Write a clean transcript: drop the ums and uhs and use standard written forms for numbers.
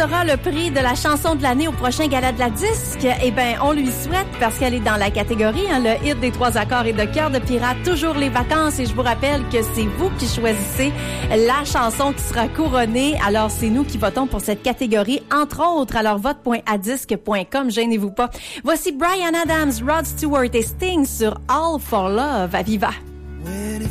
remportera le prix de la chanson de l'année au prochain gala de la disque? Eh bien, on lui souhaite parce qu'elle est dans la catégorie, le hit des 3 accords et de Cœur de pirate, toujours les vacances. Et je vous rappelle que c'est vous qui choisissez la chanson qui sera couronnée. Alors, c'est nous qui votons pour cette catégorie, entre autres. Alors, vote.adisque.com, gênez-vous pas. Voici Bryan Adams, Rod Stewart et Sting sur All for Love à Viva. When it